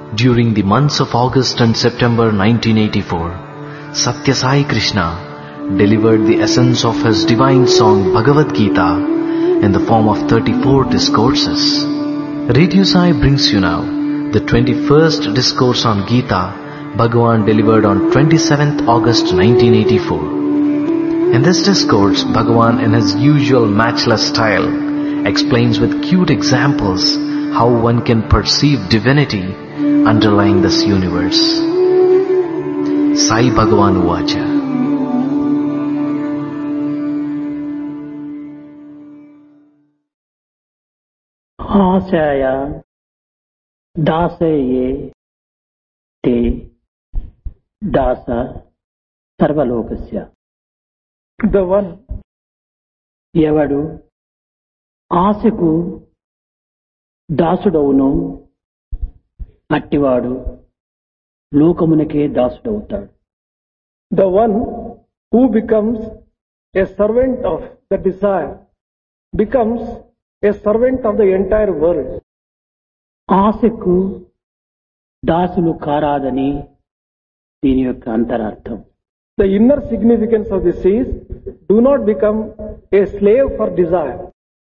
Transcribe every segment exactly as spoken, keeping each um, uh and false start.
During the months of August and September nineteen eighty-four, Satya Sai Krishna delivered the essence of his divine song Bhagavad Gita in the form of thirty-four discourses. Radio Sai brings you now the twenty-first discourse on Gita Bhagavan delivered on twenty-seventh August nineteen eighty-four. In this discourse, Bhagavan in his usual matchless style explains with cute examples how one can perceive divinity underlying this universe. Sai Bhagavan Uvacha. Asaya dasaye te dasa sarvalokasya. The one ఎవడు ఆశకు దాసుడవును అట్టివాడు లోకమునకే దాసుడవుతాడు. The one who becomes a servant of the desire becomes a servant of the entire world. ఆశకు దాసులు కారాదని దీని యొక్క అంతరార్థం. The inner significance of this is, do not become a slave for desire.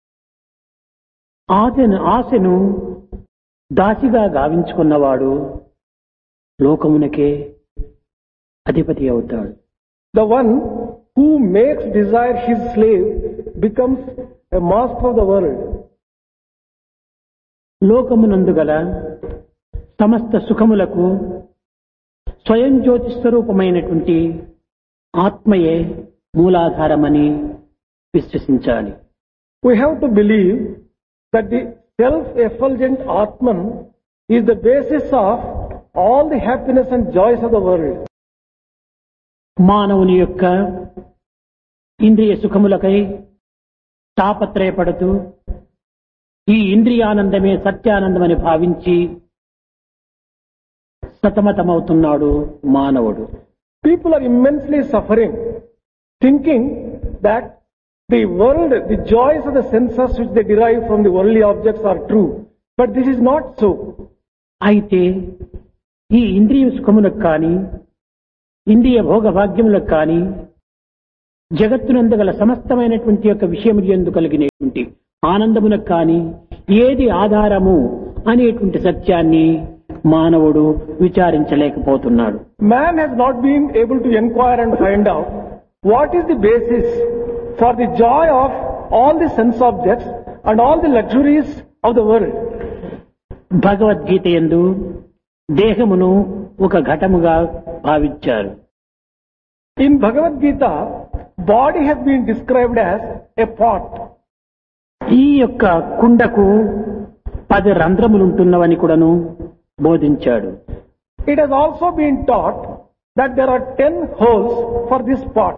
ఆశను ఆశను దాసిగా గావించుకున్నవాడు లోకమునకే అధిపతి అవుతాడు. The one who makes desire his slave becomes a master of the world. లోకమునందు గల సమస్త సుఖములకు స్వయం జ్యోతి స్వరూపమైనటువంటి ఆత్మయే మూలాధారమని విశ్వసించాలి. We have to believe that the self-effulgent Atman is the basis of all the happiness and joys of the world. మానవుని యొక్క ఇంద్రియ సుఖములకై తాపత్రయపడుతూ ఈ ఇంద్రియానందమే సత్యానందమని భావించి సతమతమవుతున్నాడు మానవుడు. People are immensely suffering, thinking that the world, the joys of the senses which they derive from the worldly objects are true. But this is not so. అయితే ఈ ఇంద్రియ సుఖములకు కానీ ఇంద్రియ భోగభాగ్యములకు కానీ జగత్తునందు గల సమస్తమైనటువంటి యొక్క విషయములు యందు కలిగినటువంటి ఆనందమునకు కానీ ఏది ఆధారము అనేటువంటి సత్యాన్ని మానవుడు విచారించలేకపోతున్నాడు. Man has not been able to inquire and find out what is the basis for the joy of all the sense objects and all the luxuries of the world. Bhagavad Gita యందు దేహమును ఒక ఘటముగా భావించారు. In Bhagavad Gita, body has been described as a pot. ఈ యొక్క కుండకు పది రంధ్రములుంటున్నవని కూడాను బోధించాడు. It has also been taught that there are ten holes for this pot.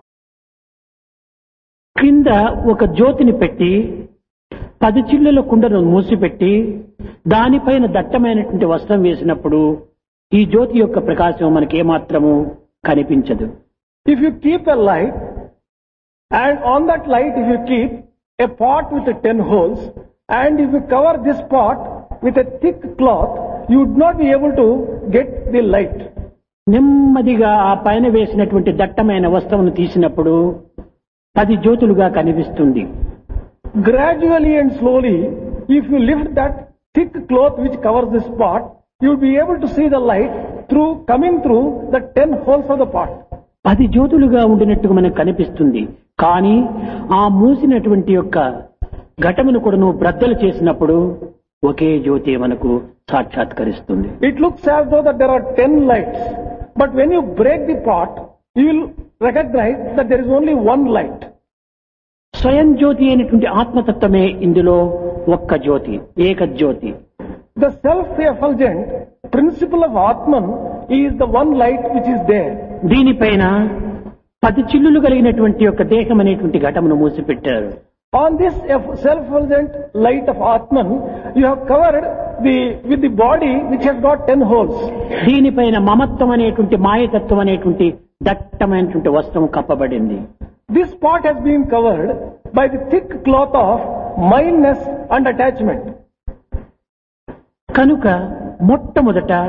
కింద ఒక జ్యోతిని పెట్టి పది చిల్లుల కుండను మూసిపెట్టి దానిపైన దట్టమైనటువంటి వస్త్రం వేసినప్పుడు ఈ జ్యోతి యొక్క ప్రకాశం మనకి ఏమాత్రము కనిపించదు. If you keep a light, and on that light if you keep a pot with ten holes, and if you cover this pot with a thick cloth, you would not be able to get the light. నెమ్మదిగా ఆ పైన వేసినటువంటి దట్టమైన వస్త్రమును తీసినప్పుడు పది జ్యోతులుగా కనిపిస్తుంది. Gradually and slowly, if you lift that thick cloth which covers this pot, you will be able to see the light through coming through the ten holes of the pot. పది జ్యోతులుగా ఉండినట్టుగా మనకు కనిపిస్తుంది. కానీ ఆ మూసినటువంటి యొక్క ఘటమును కూడా నువ్వు బ్రద్దలు చేసినప్పుడు ఒకే జ్యోతి మనకు సాక్షాత్కరిస్తుంది. It looks as though that there are ten lights, but when you break the pot, you will recognize that there is only one light. స్వయం జ్యోతి అయినటువంటి ఆత్మతత్వమే ఇందులో ఒక్క జ్యోతి, ఏక జ్యోతి. The self-effulgent principle of Atman is the one light which is there. దీనిపైన పది చిల్లులు కలిగినటువంటి యొక్క దేహం అనేటువంటి ఘటమును మూసిపెట్టారు. On this self-effulgent light of Atman, you have covered the with the body which has got ten holes. దీనిపైన మమత్వం అనేటువంటి మాయతత్వం అనేటువంటి దట్టమైనటువంటి వస్త్రం కప్పబడింది. This part has been covered by the thick cloth of mindness and attachment. కనుక మొట్టమొదట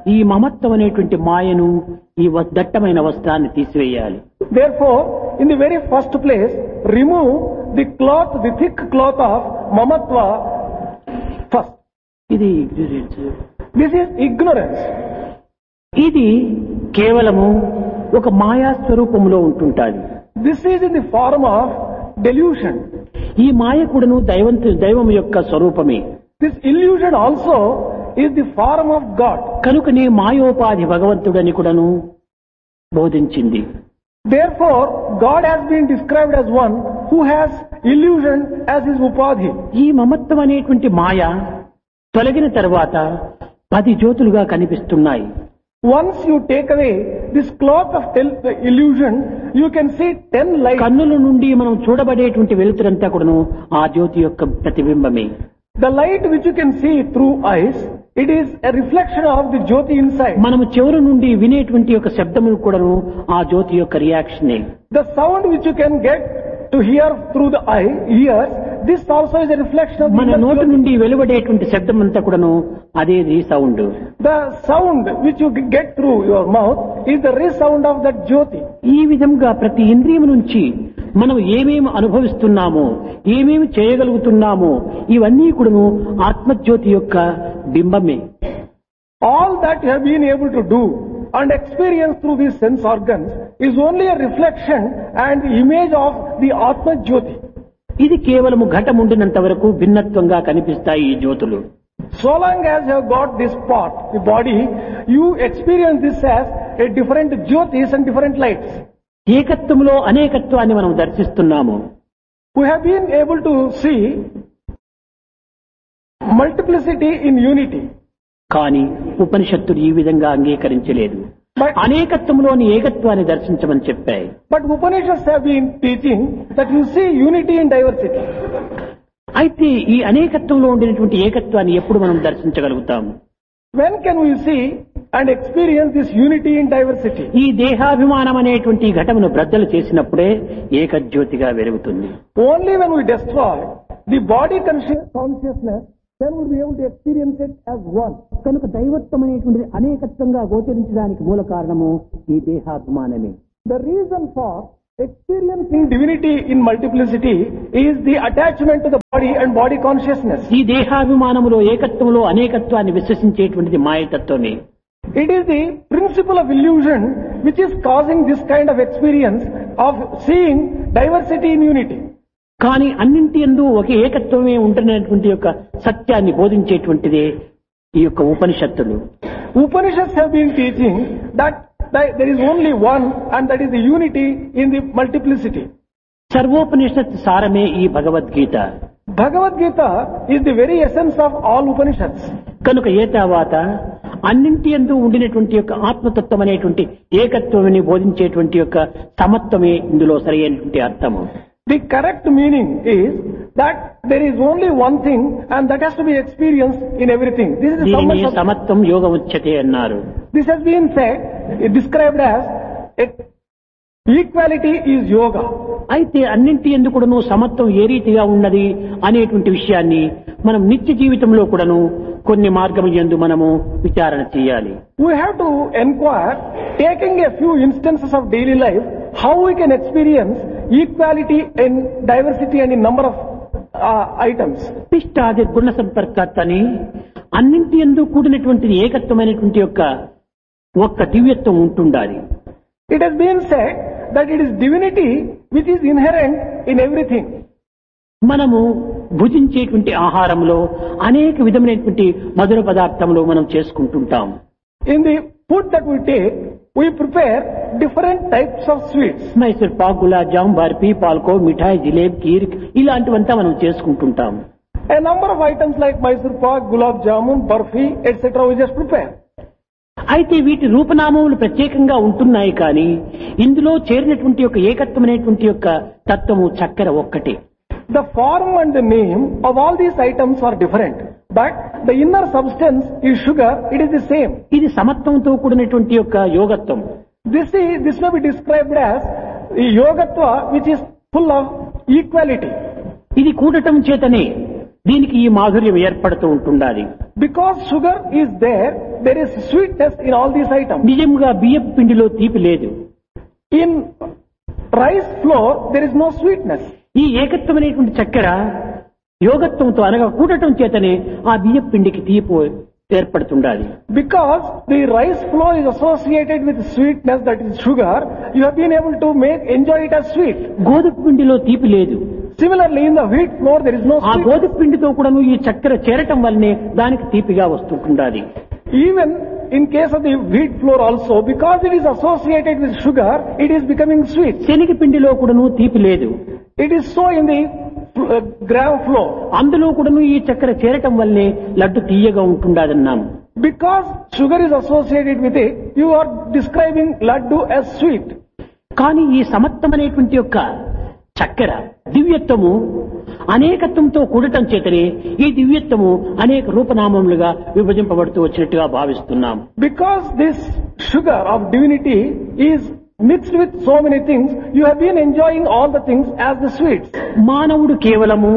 ఈ మమత్వం అనేటువంటి మాయను ఈ వ- దట్టమైన వస్త్రాన్ని తీసివేయాలి. Therefore, in the very first place, remove the cloth, the thick cloth of mamatva first. ఇది This is ignorance. ఇది కేవలము ఒక మాయా స్వరూపంలో ఉంటుంటాది. This is in the form of delusion. ఈ మాయ కూడాను దైవంతు దైవం యొక్క స్వరూపమే. This illusion also is the form of God. కనుకనే మాయోపాధి భగవంతుడని కూడాను బోధించింది. Therefore, God has been described as one who has illusion as his upadhi. ఈ మమత్వం అనేటువంటి మాయ తొలగిన తర్వాత పది జ్యోతులుగా కనిపిస్తున్నాయి. Once you take away this cloth of tel- illusion, you can see ten lights. కన్నుల నుండి మనం చూడబడేటువంటి వెలుతురంతా కూడాను ఆ జ్యోతి యొక్క ప్రతిబింబమే. The light which you can see through eyes, it is a reflection of the Jyoti inside. మనము చెవుల నుండి వినేటువంటి యొక్క శబ్దములు కూడాను ఆ జ్యోతి యొక్క రియాక్షనే. The sound which you can get to hear through the eye, ears, this also is a reflection of the మన inner నోటి Jyoti. నుండి వెలువడేటువంటి శబ్దం అంతా కూడాను అదేది sound. The sound which you get through your mouth is the resound of that Jyoti. ఈ విధంగా ప్రతి ఇంద్రియం నుంచి మనం ఏమేమి అనుభవిస్తున్నామో ఏమేమి చేయగలుగుతున్నామో ఇవన్నీ కూడాను ఆత్మజ్యోతి యొక్క బింబమే. All that you have been able to do and experience through these sense organs is only a reflection and image of the Atma Jyoti. ఇది కేవలము ఘటముండినంత వరకు భిన్నత్వంగా కనిపిస్తాయి ఈ జ్యోతులు. So long as you have got this part, the body, you experience this as a different Jyotis and different lights. ఏకత్వంలో అనేకత్వాన్ని మనం దర్శిస్తున్నాము. We have been able to see multiplicity in unity. కానీ ఉపనిషత్తులు ఈ విధంగా అంగీకరించలేదు. But, అనేకత్వంలోని ఏకత్వాన్ని దర్శించమని చెప్పాయి. but Upanishads have been teaching that you see unity in diversity. అయితే ఈ అనేకత్వంలో ఉండినటువంటి ఏకత్వాన్ని ఎప్పుడు మనం దర్శించగలుగుతాము? When can we see and experience this unity in diversity? ఈ దేహాభిమానం అనేటువంటి ఘటమును బ్రద్దలు చేసినప్పుడే ఏకజ్యోతిగా వెలుగుతుంది. Only when we destroy the body conscious consciousness, then we'll be able to experience it as one. కనుక దైవత్వం అనేటువంటిది అనేకత్వంగా గోచరించడానికి మూల కారణము ఈ దేహాభిమానమే. The reason for experiencing divinity in multiplicity is the attachment to the body and body consciousness. ఈ దేహాభిమానములో ఏకత్వంలో అనేకత్వాన్ని విశ్వసించేటువంటిది మాయతత్వమే. It is the principle of illusion which is causing this kind of experience of seeing diversity in unity. కానీ అన్నింటి యందు ఒకే ఏకత్వమే ఉంటున్నటువంటి యొక్క సత్యాన్ని బోధించేటువంటిదే ఈ యొక్క ఉపనిషత్తులు. Upanishads have been teaching that there is only one and that is the unity in the multiplicity. సర్వోపనిషత్ సారమే ఈ Bhagavad Gita. Bhagavad Gita is the very essence of all Upanishads. కనుక ఏ తర్వాత అన్నింటి యందు ఉండినటువంటి యొక్క ఆత్మతత్వం అనేటువంటి ఏకత్వమని బోధించేటువంటి యొక్క సమత్వమే ఇందులో సరైనటువంటి అర్థము. The correct meaning is that there is only one thing and that has to be experienced in everything. This is the దీనిని sum of- సమత్వం యోగముచ్యతే అన్నారు. This has been said, described as a- equality is yoga. అయితే అన్నింటి యందు కూడాను సమత్వం ఏ రీతిగా ఉన్నది అనేటువంటి విషయాన్ని మనం నిత్య జీవితంలో కూడాను కొన్ని మార్గముల యందు మనము విచారణ చేయాలి. We have to inquire, taking a few instances of daily life, how we can experience equality in diversity and in number of uh, items. పిష్టాది గుణ సంపర్కత్ అని అన్నింటి యందు కూడినటువంటి ఏకత్వమైనటువంటి యొక్క ఒక్క దివ్యత్వం ఉంటుండాలి. It has been said that it is divinity which is inherent in everything. మనము భుజించేటువంటి ఆహారంలో అనేక విధమైనటువంటి మధుర పదార్థములు మనం చేసుకుంటుంటాం. In the food that we take, we prepare different types of sweets. Mysore Pak, gulab jam, barfi, పాల్కో, మిఠాయి, జిలేబ్, కీర్ ఇలాంటివంతా మనం చేసుకుంటుంటాం. A number of items like Mysore pak, gulab jamun, barfi, et cetera we just prepare. అయితే వీటి రూపనామములు ప్రత్యేకంగా ఉంటున్నాయి కానీ ఇందులో చేరినటువంటి యొక్క ఏకత్వం అనేటువంటి యొక్క తత్వము చక్కెర ఒక్కటే. The form and the name of all these items are different, but the inner substance is sugar, it is the same. ఇది సమత్వంతో కూడినటువంటి యొక్క యోగత్వం. This is, this may be described as yogatva which is full of equality. ఇది కూడటం చేతనే దీనికి ఈ మాధుర్యం ఏర్పడుతూ ఉంటుండాలి. Because sugar is there, there is sweetness in all these items. నిజంగా బియ్యపు పిండిలో తీపి లేదు. In rice flour, there is no sweetness. ఈ ఏకత్వమైనటువంటి చక్కెర యోగత్వంతో అనగా కూడటం చేతనే ఆ బియ్యపు పిండికి తీపి ఏర్పడుతుండాలి. Because the rice flour is associated with sweetness, that is sugar, you have been able to make enjoy it as sweet. గోధుమ పిండిలో తీపి లేదు. Similarly, in the wheat flour, there is no ఆ sweetness. గోధుమ పిండితో కూడాను ఈ చక్కెర చేరటం వల్లనే దానికి తీపిగా వస్తుండాలి. Even in case of the wheat flour also, because it is associated with sugar, it is becoming sweet. శనగ పిండిలో కూడాను తీపి లేదు. It is so in the uh, gram flour. అందులో కూడాను ఈ చక్కెర చేరటం వల్లే లడ్డు తీయగా ఉంటుండాదన్నాము. Because sugar is associated with it, you are describing laddu as sweet. కానీ ఈ సమత్వమైనటువంటి యొక్క చక్కెర దివ్యత్వము అనేకత్వంతో కూడటం చేతనే ఈ దివ్యత్వము అనేక రూపనామములుగా విభజింపబడుతూ వచ్చినట్టుగా భావిస్తున్నాం. Because this sugar of divinity is mixed with so many things, you have been enjoying all the things as the sweets. మానవుడు కేవలము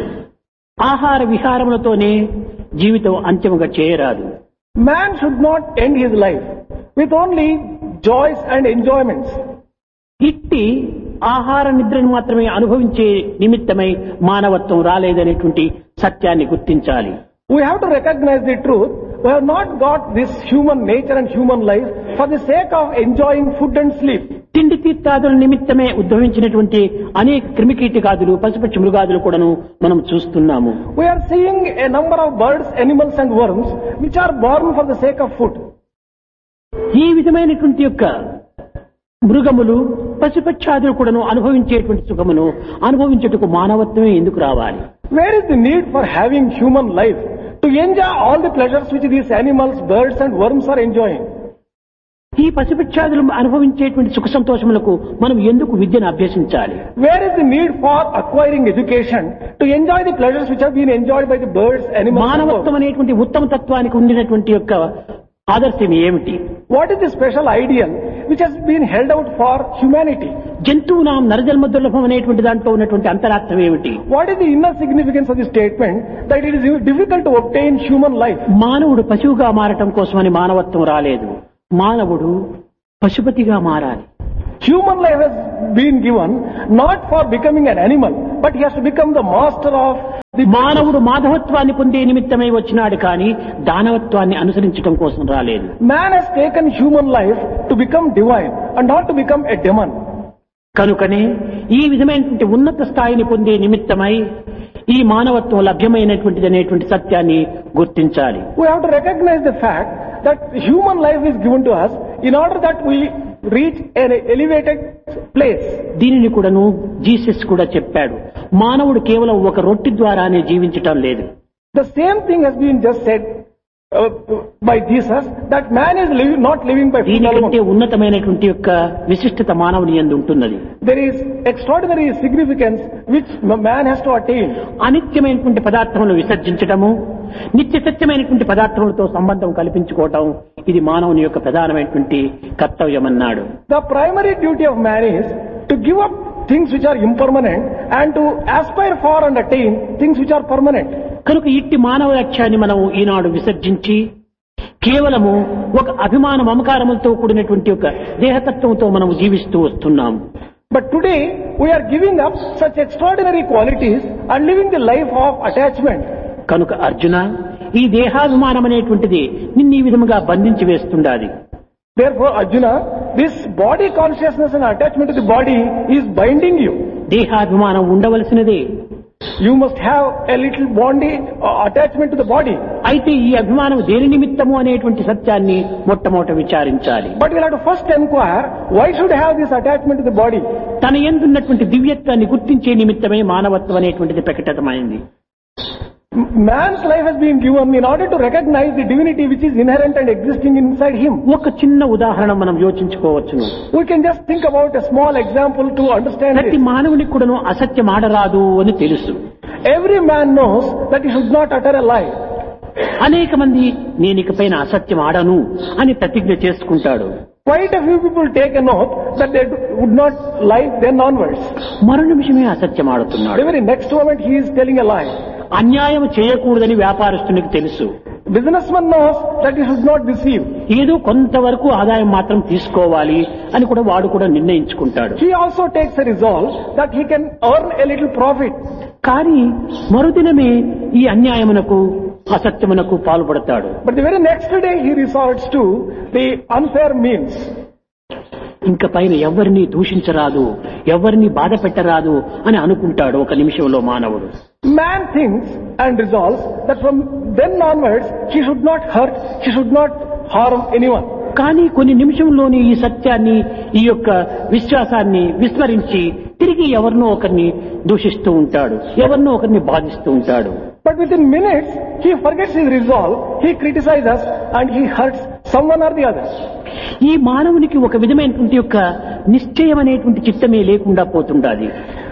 ఆహార విహారములతోనే జీవితం అంత్యముగా చేయరాదు. Man should not end his life with only joys and enjoyments. ఇట్టి ఆహార నిద్రను మాత్రమే అనుభవించే నిమిత్తమై మానవత్వం రాలేదనేటువంటి సత్యాన్ని గుర్తించాలి. We have to recognize the truth. We have not got this human nature and human life for the sake of enjoying food and sleep. తిండి తీర్థాదుల నిమిత్తమే ఉద్భవించినటువంటి అనేక క్రిమికీటకాదులు పశుపక్షి మృగాదులు కూడాను మనం చూస్తున్నాము. We are seeing a number of birds, animals and worms which are born for the sake of food. ఈ విధమైనటువంటి యొక్క మృగములు పశుపక్షాదులు కూడాను అనుభవించేటువంటి సుఖమును అనుభవించుటకు మానవత్వమే ఎందుకు రావాలి? Where is the need for having human life to enjoy all the pleasures which these animals, birds and worms are enjoying? ఈ పశుపక్షాదులు అనుభవించేటువంటి సుఖ సంతోషములకు మనం ఎందుకు విద్యను అభ్యసించాలి? Where is the need for acquiring education to enjoy the pleasures which have been enjoyed by the birds, animals and మానవత్వం worms? అనేటువంటి ఉత్తమ తత్వానికి ఉండినటువంటి యొక్క ఆదర్శం ఏమిటి? What is the special ideal which has been held out for humanity? జంతువునాం నరజన్మ దుర్లభం అనేటువంటి దాంట్లో ఉన్నటువంటి అంతరార్థం ఏమిటి? What is the inner significance of the statement that it is difficult to obtain human life? మానవుడు పశువుగా మారటం కోసమని మానవత్వం రాలేదు. మానవుడు పశుపతిగా మారాలి. Human life has been given not for becoming an animal, but he has to become the master of the మానవుడు మాధవత్వాన్ని పొందే నిమిత్తమై వచ్చినాడు కానీ దానవత్వాన్ని అనుసరించడం కోసం రాలేదు. Man has taken human life to become divine and not to become a demon. కనుకనే ఈ విధమైనటువంటి ఉన్నత స్థాయిని పొందే నిమిత్తమై ఈ మానవత్వం లభ్యమైనటువంటిది అనేటువంటి సత్యాన్ని గుర్తించాలి. We have to recognize the fact that human life is given to us in order that we reach an elevated place. దీనిని కూడాను జీసస్ కూడా చెప్పాడు. మానవుడు కేవలం ఒక రొట్టె ద్వారానే జీవించటం లేదు. The same thing has been just said uh, by Jesus, that man is living, not living by food దీనికంటే alone. ఉన్నతమైనటువంటి యొక్క విశిష్టత మానవుని యందు ఉంటున్నది. There is extraordinary significance which man has to attain. అనిత్యమైనటువంటి పదార్థములను విసర్జించటము, నిత్య సత్యమైనటువంటి పదార్థములతో సంబంధం కల్పించుకోవటం ఇది మానవుని యొక్క ప్రధానమైనటువంటి కర్తవ్యం అన్నాడు. The primary duty of man is to give up things which are impermanent and to aspire for and attain things which are permanent. కనుక ఇట్టి మానవ లక్ష్యాన్ని మనం ఈనాడు విసర్జించి కేవలము ఒక అభిమాన మమకారములతో కూడినటువంటి ఒక దేహతత్వంతో మనం జీవిస్తూ వస్తున్నాము. But today we are giving up such extraordinary qualities and living the life of attachment. కనుక అర్జున, ఈ దేహాభిమానం అనేటువంటిది నిన్ను ఈ విధముగా బంధించి వేస్తుండాలి. Therefore, Arjuna, this body consciousness and attachment to the body is binding you. దేహాభిమానం ఉండవలసినదే. You must have a little body uh, attachment to the body. అయితే ఈ అభిమానం దేని నిమిత్తము అనేటువంటి సత్యాన్ని మొట్టమొదట విచారించాలి. But we'll have to first inquire, why should I have this attachment to the body? తన యందున్నటువంటి దివ్యత్వాన్ని గుర్తించే నిమిత్తమే మానవత్వం అనేటువంటిది ప్రకటితమైంది. Man's life has been given in order to recognize the divinity which is inherent and existing inside him. ఒక చిన్న ఉదాహరణ మనం యోచించుకోవచ్చును. We can just think about a small example to understand ప్రతి this. మానవునికి కూడాను అసత్యం ఆడరాదు అని తెలుసు. Every man knows that he should not utter a lie. అనేక మంది నేను ఇకపైన అసత్యం ఆడను అని ప్రతిజ్ఞ చేసుకుంటాడు. Quite a few people take an oath that they would not lie then onwards. మరో నిమిషమే అసత్యం ఆడుతున్నాడు. The very next moment he is telling a lie. అన్యాయం చేయకూడదని వ్యాపారస్తునికి తెలుసు. businessman knows that he should not deceive. ఏదో కొంతవరకు ఆదాయం మాత్రం తీసుకోవాలి అని కూడా వాడు కూడా నిర్ణయించుకుంటాడు. He also takes a resolve that he can earn a little profit. కానీ మరుదినమే ఈ అన్యాయమునకు అసత్యమునకు పాల్పడతాడు. But the very next day he resorts to the unfair means. ఇంక పైన ఎవరిని దూషించరాదు, ఎవరిని బాధ పెట్టరాదు అని అనుకుంటాడు ఒక నిమిషంలో మానవుడు. Man thinks and resolves that from then onwards he should not hurt, he should not harm anyone. కానీ కొన్ని నిమిషంలోని ఈ సత్యాన్ని, ఈ యొక్క విశ్వాసాన్ని విస్మరించి తిరిగి ఎవరినో ఒకరిని దూషిస్తూ ఉంటాడు, ఎవరినో ఒకరిని బాధిస్తూ ఉంటాడు. But within minutes he forgets his resolve, he criticizes and he hurts someone or the other. ఈ మానవునికి ఒక విధమైనటువంటి యొక్క నిశ్చయం అనేటువంటి చిత్తమే లేకుండా పోతుండాలి.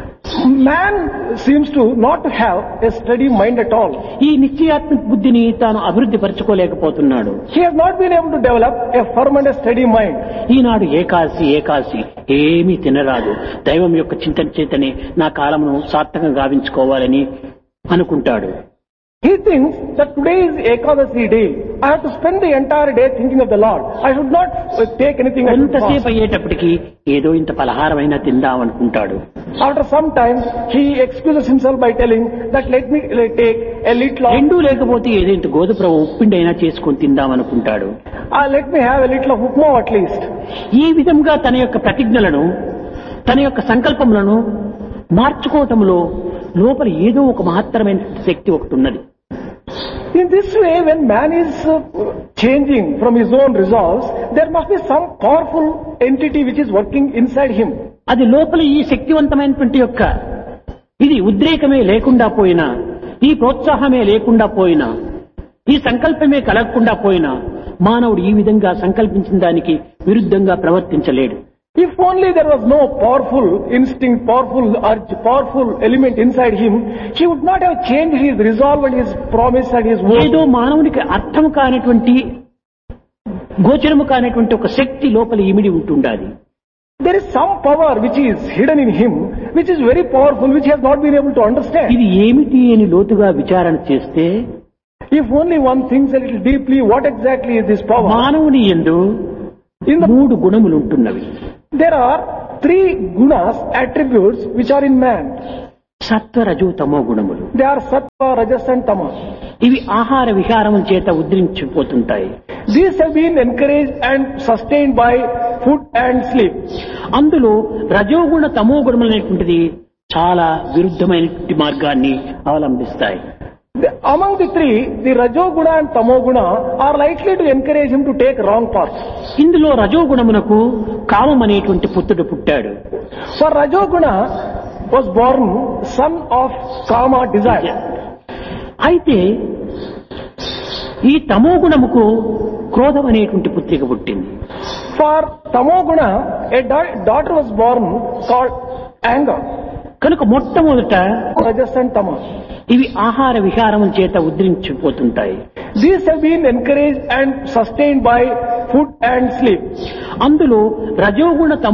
Man seems to not to have a steady mind at all. ఈ నిశ్చయాత్మక బుద్ధిని తాను అభివృద్ధి పరచుకోలేకపోతున్నాడు. He has not been able to develop a firm and a steady mind. ఈనాడు ఏకాశి ఏకాశి ఏమీ తినరాదు, దైవం యొక్క చింతన చేతనే నా కాలమును సార్థకంగా గావించుకోవాలని అనుకుంటాడు. He thinks that today is Ekadasi day. I have to spend the entire day thinking of the Lord. I should not uh, take anything at ఎంతసేపు all. అయ్యేటప్పటికి ఏదో ఇంత పలహారమైనా తిందాం అనుకుంటాడు. After some time, he excuses himself by telling that let me uh, take a little of, రెండూ లేకపోతే ఏదో ఇంత గోధుమ ఉప్పిండి అయినా చేసుకొని తిందాం అనుకుంటాడు. uh, let me have a little of upma at least. ఈ విధంగా తన యొక్క ప్రతిజ్ఞలను, తన యొక్క సంకల్పములను మార్చుకోవటంలో లోపల ఏదో ఒక మహత్తరమైన శక్తి ఒకటి ఉన్నది. In this way, when man is uh, changing from his own resolves, there must be some powerful entity which is working inside him. అది లోపల ఈ శక్తివంతమైనటువంటి యొక్క ఇది ఉద్రేకమే లేకుండా పోయినా, ఈ ప్రోత్సాహమే లేకుండా పోయినా, ఈ సంకల్పమే కలగకుండా పోయినా మానవుడు ఈ విధంగా సంకల్పించిన దానికి విరుద్ధంగా ప్రవర్తించలేడు. If only there was no powerful instinct, powerful urge, powerful element inside him, he would not have changed his resolve and his promise and his word. ఏదో మానవునికి అర్థం కానటువంటి, గోచరము కానటువంటి ఒక శక్తి లోపల ఇమిడి ఉంటుండాలి. There is some power which is hidden in him, which is very powerful, which he has not been able to understand. ఇది ఏమిటి అని లోతుగా విచారణ చేస్తే If only one thinks a little deeply, what exactly is this power? మానవుని యందు In the, మూడు గుణములు ఉంటున్నవి. there are three gunas, attributes, which are in man. సత్వ రజో తమో గుణములు. They are sattva, rajas and tamas. ఇవి ఆహార విహారముల చేత ఉద్రించిపోతుంటాయి. These have been encouraged and sustained by food and sleep. అందులో రజోగుణ తమో గుణములు అనేటువంటిది చాలా విరుద్ధమైనటువంటి మార్గాన్ని అవలంబిస్తాయి. The, among the three, the rajoguna and tamoguna are likely to encourage him to take wrong paths. ఇందులో రజోగుణమునకు కామం అనేటువంటి పుత్రుడు పుట్టాడు. For rajoguna was born son of kama, desire. అయితే ఈ తమో గుణముకు క్రోధం అనేటువంటి పుత్రిక పుట్టింది. For tamoguna, a da- daughter was born called anger. కనుక మొట్టమొదట Rajas and tamas. ఇవి ఆహార విహారముల చేత ఉద్రించిపోతుంటాయి. These have been encouraged and sustained by food and sleep. అందులో రజోగుణ